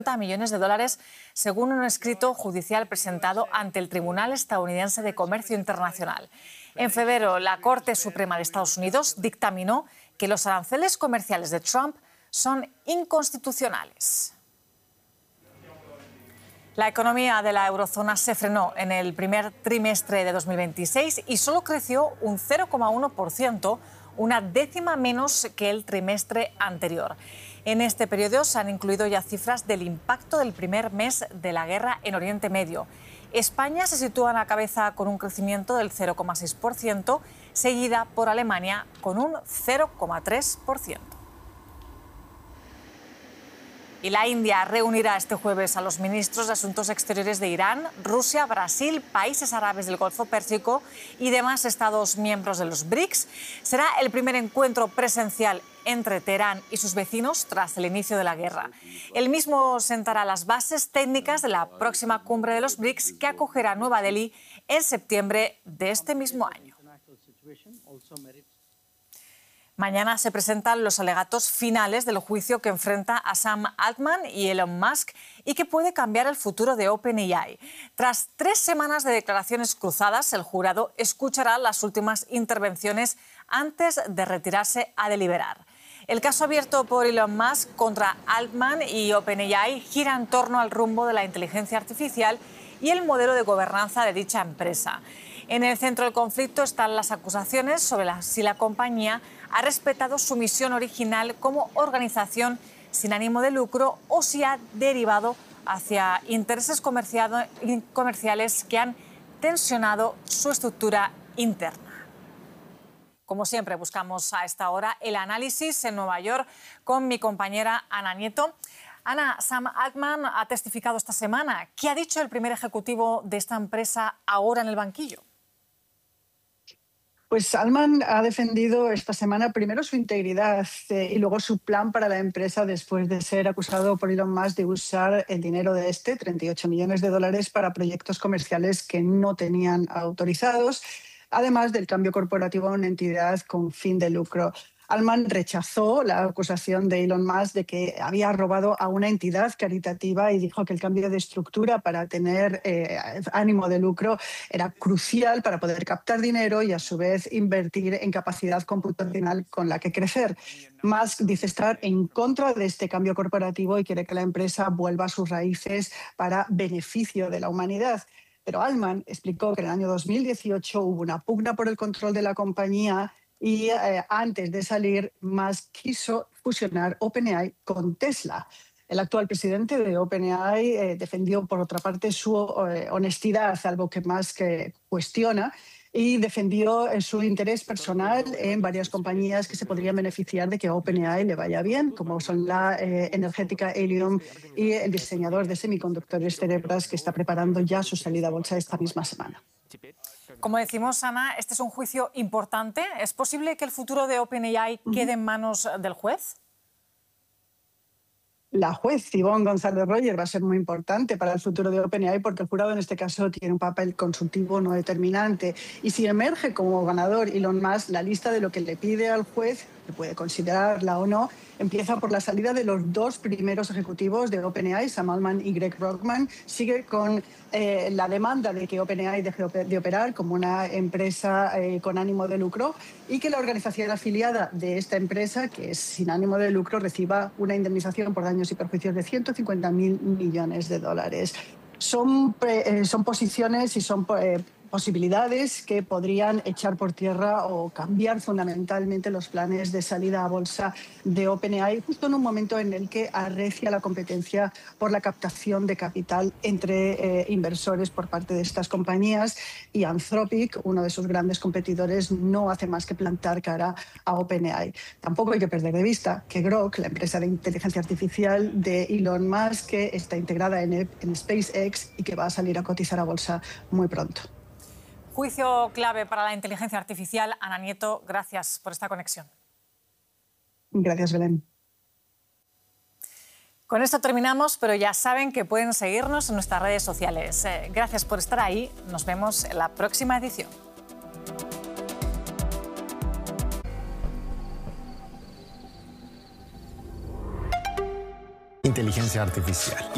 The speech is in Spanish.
millones de dólares, según un escrito judicial presentado ante el Tribunal Estadounidense de Comercio Internacional. En febrero, la Corte Suprema de Estados Unidos dictaminó que los aranceles comerciales de Trump son inconstitucionales. La economía de la eurozona se frenó en el primer trimestre de 2026 y solo creció un 0,1%, una décima menos que el trimestre anterior. En este periodo se han incluido ya cifras del impacto del primer mes de la guerra en Oriente Medio. España se sitúa a la cabeza con un crecimiento del 0,6%, seguida por Alemania con un 0,3%. Y la India reunirá este jueves a los ministros de Asuntos Exteriores de Irán, Rusia, Brasil, países árabes del Golfo Pérsico y demás estados miembros de los BRICS. Será el primer encuentro presencial entre Teherán y sus vecinos tras el inicio de la guerra. El mismo sentará las bases técnicas de la próxima cumbre de los BRICS que acogerá Nueva Delhi en septiembre de este mismo año. Mañana se presentan los alegatos finales del juicio que enfrenta a Sam Altman y Elon Musk y que puede cambiar el futuro de OpenAI. Tras 3 semanas de declaraciones cruzadas, el jurado escuchará las últimas intervenciones antes de retirarse a deliberar. El caso abierto por Elon Musk contra Altman y OpenAI gira en torno al rumbo de la inteligencia artificial y el modelo de gobernanza de dicha empresa. En el centro del conflicto están las acusaciones sobre si la compañía ha respetado su misión original como organización sin ánimo de lucro o si ha derivado hacia intereses comerciales que han tensionado su estructura interna. Como siempre, buscamos a esta hora el análisis en Nueva York con mi compañera Ana Nieto. Ana, Sam Altman ha testificado esta semana. ¿Qué ha dicho el primer ejecutivo de esta empresa ahora en el banquillo? Pues Altman ha defendido esta semana primero su integridad y luego su plan para la empresa después de ser acusado por Elon Musk de usar el dinero de 38 millones de dólares para proyectos comerciales que no tenían autorizados, además del cambio corporativo a una entidad con fin de lucro. Altman rechazó la acusación de Elon Musk de que había robado a una entidad caritativa y dijo que el cambio de estructura para tener ánimo de lucro era crucial para poder captar dinero y a su vez invertir en capacidad computacional con la que crecer. Musk dice estar en contra de este cambio corporativo y quiere que la empresa vuelva a sus raíces para beneficio de la humanidad. Pero Altman explicó que en el año 2018 hubo una pugna por el control de la compañía y antes de salir, Musk quiso fusionar OpenAI con Tesla. El actual presidente de OpenAI defendió, por otra parte, su honestidad, algo que Musk cuestiona, y defendió su interés personal en varias compañías que se podrían beneficiar de que a OpenAI le vaya bien, como son la energética Helium y el diseñador de semiconductores Cerebras, que está preparando ya su salida a bolsa esta misma semana. Como decimos, Ana, este es un juicio importante. ¿Es posible que el futuro de OpenAI quede en manos del juez? La juez Ivonne González Royer va a ser muy importante para el futuro de OpenAI porque el jurado en este caso tiene un papel consultivo no determinante. Y si emerge como ganador Elon Musk, la lista de lo que le pide al juez, que puede considerarla o no, empieza por la salida de los 2 primeros ejecutivos de OpenAI, Sam Altman y Greg Brockman. Sigue con la demanda de que OpenAI deje de operar como una empresa con ánimo de lucro y que la organización afiliada de esta empresa, que es sin ánimo de lucro, reciba una indemnización por daños y perjuicios de 150.000 millones de dólares. Son posiciones y son posibilidades que podrían echar por tierra o cambiar fundamentalmente los planes de salida a bolsa de OpenAI, justo en un momento en el que arrecia la competencia por la captación de capital entre inversores por parte de estas compañías, y Anthropic, uno de sus grandes competidores, no hace más que plantar cara a OpenAI. Tampoco hay que perder de vista que Grok, la empresa de inteligencia artificial de Elon Musk, que está integrada en SpaceX y que va a salir a cotizar a bolsa muy pronto. Juicio clave para la inteligencia artificial. Ana Nieto, gracias por esta conexión. Gracias, Belén. Con esto terminamos, pero ya saben que pueden seguirnos en nuestras redes sociales. Gracias por estar ahí. Nos vemos en la próxima edición. Inteligencia artificial.